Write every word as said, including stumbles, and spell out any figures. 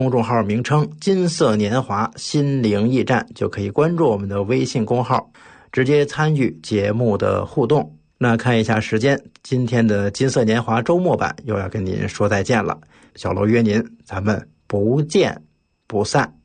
公众号名称金色年华心灵驿站，就可以关注我们的微信公号，直接参与节目的互动。那看一下时间，今天的金色年华周末版又要跟您说再见了。小楼约您，咱们不见不散。